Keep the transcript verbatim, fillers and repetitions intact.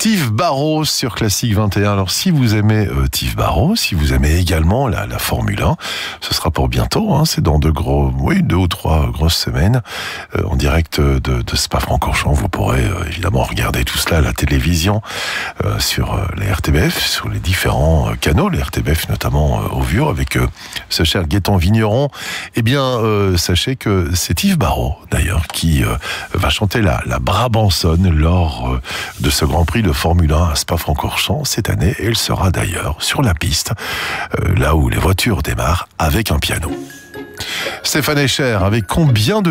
Steve Barrault sur Classique vingt et un. Alors si vous aimez euh, Steve Barrault, si vous aimez également la, la Formule un, ce sera pour bientôt, hein, c'est dans deux, gros, oui, deux ou trois grosses semaines, euh, en direct de, de Spa-Francorchamps. Vous pourrez euh, évidemment regarder tout cela à la télévision, euh, sur euh, la R T B F, sur les différents euh, canaux, la R T B F notamment euh, au Vieux, avec euh, ce cher Gaëtan Vigneron. Eh bien, euh, sachez que c'est Steve Barrault, d'ailleurs, qui euh, va chanter la, la Brabançonne lors euh, de ce Grand Prix de Formule un à Spa-Francorchamps cette année. Et elle sera d'ailleurs sur la piste, euh, là où les voitures démarrent, avec un piano. Stéphane Escher, avec Combien de temps ?